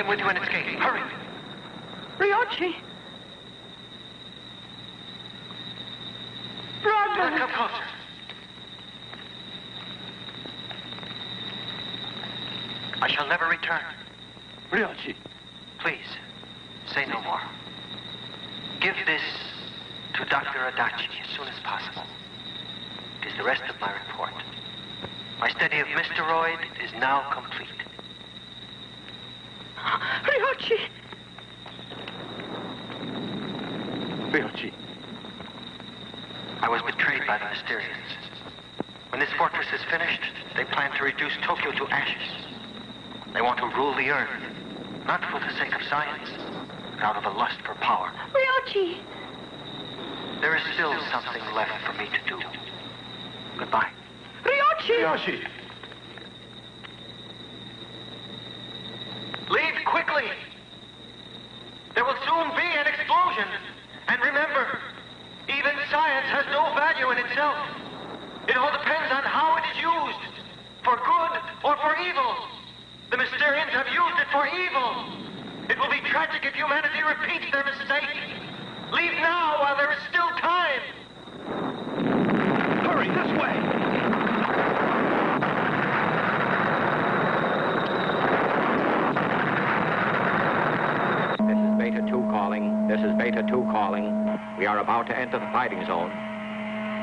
with you and escape. Hurry. Ryochi! Brother! Come closer. I shall never return. Ryochi! Please, say no more. Give this to Dr. Adachi as soon as possible. It is the rest of my report. My study of Mr. is now complete. Ryochi! Ryochi. I was betrayed by the Mysterians. When this fortress is finished, they plan to reduce Tokyo to ashes. They want to rule the earth, not for the sake of science, but out of a lust for power. Ryochi! There is still something left for me to do. Goodbye. Ryochi! Ryochi! Leave quickly! There will soon be an explosion. And remember, even science has no value in itself. It all depends on how it is used, for good or for evil. The Mysterians have used it for evil. It will be tragic if humanity repeats their mistake. Leave now while there is still time. Hurry, this way! This is Beta 2 calling. This is Beta 2 calling. We are about to enter the fighting zone.